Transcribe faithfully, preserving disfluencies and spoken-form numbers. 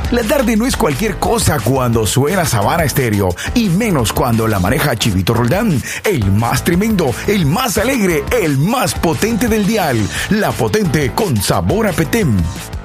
La tarde no es cualquier cosa cuando suena Sabana Estéreo, y menos cuando la maneja Chivito Roldán, el más tremendo, el más alegre, el más potente del dial. La potente con sabor a Petén.